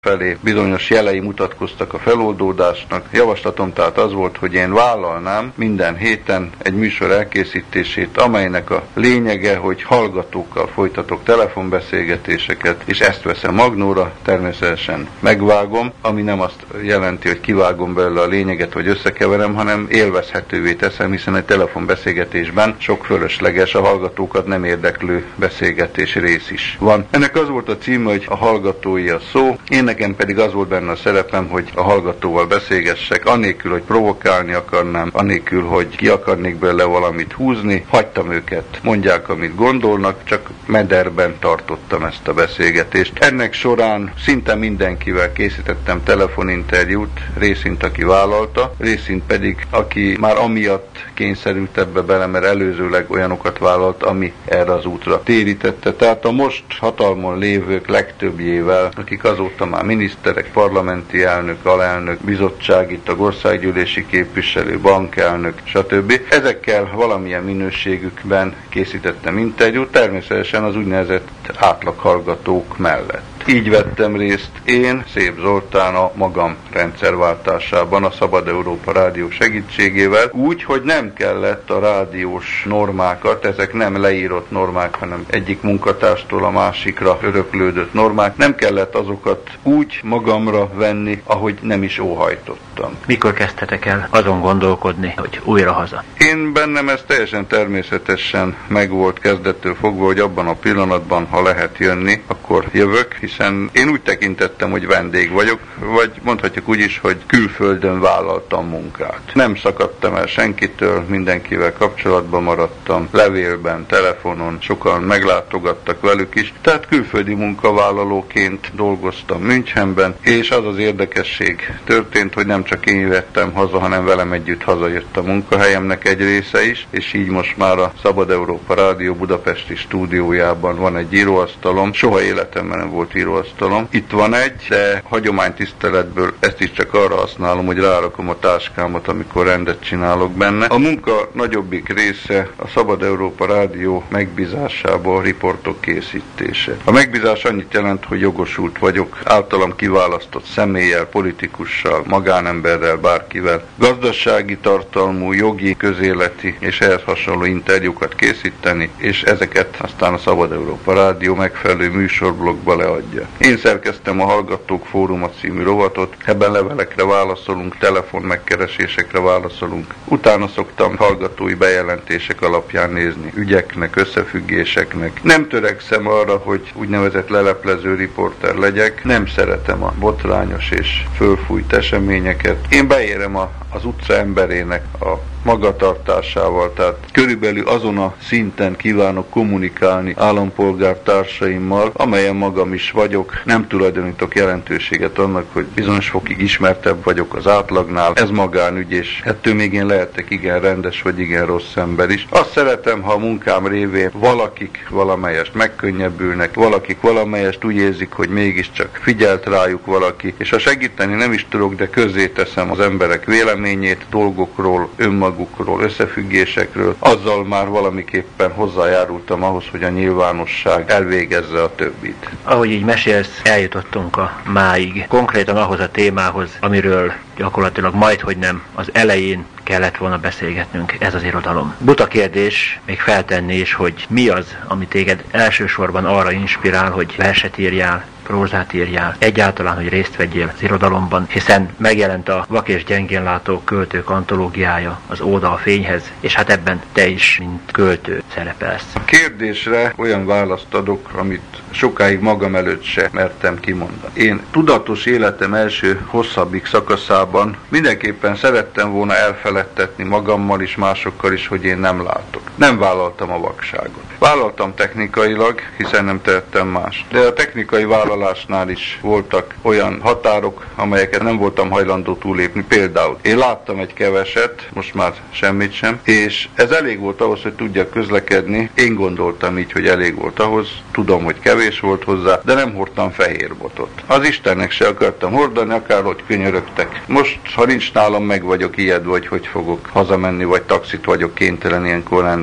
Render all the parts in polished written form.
felé bizonyos jelei mutatkoztak a feloldódásnak. Javaslatom tehát az volt, hogy én vállalnám minden héten egy műsor elkészítését, amelynek a lényege, hogy hallgatókkal folytatok telefonbeszélgetéseket, és ezt veszem magnóra, természetesen megvágom, ami nem azt jelenti, hogy kivágom belőle a lényeget, vagy összekeverem, hanem élvezhetővé teszem, hiszen egy telefonbeszélgetésben sok fölösleges, a hallgatókat nem érdeklő beszélgetés rész is van. Ennek az volt a címe, hogy a hallgatói a szó. Én nekem pedig az volt benne a szerepem, hogy a hallgatóval beszélgessek, anélkül, hogy provokálni akarnám, anélkül, hogy ki akarnék belőle valamit húzni. Hagytam őket, mondják, amit gondolnak, csak mederben tartottam ezt a beszélgetést. Ennek során szinte mindenkivel készítettem telefoninterjút, részint aki vállalta, részint pedig aki már amiatt kényszerült ebbe bele, mert előzőleg olyanokat vállalt, ami erre az útra térítette. Tehát a most hatalmon lévők legtöbbjével, akik azóta már miniszterek, parlamenti elnök, alelnök, bizottsági tag, országgyűlési képviselő, bankelnök, stb. Ezekkel valamilyen minőségükben készítettem interjút, természetesen az úgynevezett átlaghallgatók mellett. Így vettem részt én, Szép Zoltán a magam rendszerváltásában a Szabad Európa Rádió segítségével, úgy, hogy nem kellett a rádiós normákat, ezek nem leírott normák, hanem egyik munkatárstól a másikra öröklődött normák, nem kellett azokat úgy magamra venni, ahogy nem is óhajtottam. Mikor kezdtetek el azon gondolkodni, hogy újra haza? Én bennem ez teljesen természetesen megvolt kezdettől fogva, hogy abban a pillanatban, ha lehet jönni, akkor jövök, hiszen én úgy tekintettem, hogy vendég vagyok, vagy mondhatjuk úgy is, hogy külföldön vállaltam munkát. Nem szakadtam el senkitől, mindenkivel kapcsolatban maradtam, levélben, telefonon, sokan meglátogattak velük is, tehát külföldi munkavállalóként dolgoztam Münchenben, és az az érdekesség történt, hogy nem csak én jöttem haza, hanem velem együtt hazajött a munkahelyemnek egy része is, és így most már a Szabad Európa Rádió budapesti stúdiójában van egy íróasztalom, soha életemben nem volt íróasztalom. Itt van egy, de hagyománytiszteletből ezt is csak arra használom, hogy rárakom a táskámat, amikor rendet csinálok benne. A munka nagyobbik része a Szabad Európa Rádió megbízásából riportok készítése. A megbízás annyit jelent, hogy jogosult vagyok általam kiválasztott személlyel, politikussal, magánemberrel, bárkivel gazdasági tartalmú, jogi, közéleti és ehhez hasonló interjúkat készíteni, és ezeket aztán a Szabad Európa Rádió megfelelő műsorblogba leadja. Én szerkeztem a Hallgatók Fóruma című rovatot, ebben levelekre válaszolunk, telefon megkeresésekre válaszolunk. Utána szoktam hallgatói bejelentések alapján nézni ügyeknek, összefüggéseknek. Nem törekszem arra, hogy úgynevezett leleplező riporter legyek, nem szeretem a botrányos és fölfújt eseményeket. Én beérem az utca emberének a magatartásával, tehát körülbelül azon a szinten kívánok kommunikálni állampolgártársaimmal, amelyen magam is vagyok. Nem tulajdonítok jelentőséget annak, hogy bizonyos fokig ismertebb vagyok az átlagnál. Ez magánügy, és ettől még én lehetek igen rendes, vagy igen rossz ember is. Azt szeretem, ha a munkám révén valakik valamelyest megkönnyebbülnek, valakik valamelyest úgy érzik, hogy mégiscsak figyelt rájuk valaki, és ha segíteni nem is tudok, de közzé teszem az emberek véleményét, dolgokról, önmagukról, összefüggésekről, azzal már valamiképpen hozzájárultam ahhoz, hogy a nyilvánosság elvégezze a többit. Ahogy így mesélsz, eljutottunk a máig, konkrétan ahhoz a témához, amiről gyakorlatilag majdhogy nem az elején kellett volna beszélgetnünk, ez az irodalom. Buta kérdés még feltenni is, hogy mi az, ami téged elsősorban arra inspirál, hogy verset írjál, prózát írjál, egyáltalán, hogy részt vegyél az irodalomban, hiszen megjelent a Vak és gyengénlátók költők antológiája, az Óda a fényhez, és hát ebben te is, mint költő szerepelsz. A kérdésre olyan választ adok, amit sokáig magam előtt se mertem kimondani. Én tudatos életem első hosszabbik szakaszában mindenképpen szerettem volna elfeledtetni magammal is, másokkal is, hogy én nem látok. Nem vállaltam a vakságot. Vállaltam technikailag, hiszen nem tehettem más. De a technikai vállalásnál is voltak olyan határok, amelyeket nem voltam hajlandó túlépni. Például én láttam egy keveset, most már semmit sem, és ez elég volt ahhoz, hogy tudjak közlekedni. Én gondoltam így, hogy elég volt ahhoz, tudom, hogy kevés volt hozzá, de nem hordtam fehér botot. Az Istennek se akartam hordani, akárhogy könyörögtek. Most, ha nincs nálam, meg vagyok ijedve, hogy fogok hazamenni, vagy taxit vagyok kénytelen ilyenkor rendelni.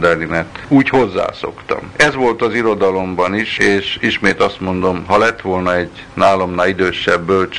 elképzelni, mert úgy hozzászoktam. Ez volt az irodalomban is, és ismét azt mondom, ha lett volna egy nálamnál idősebb, bölcsebb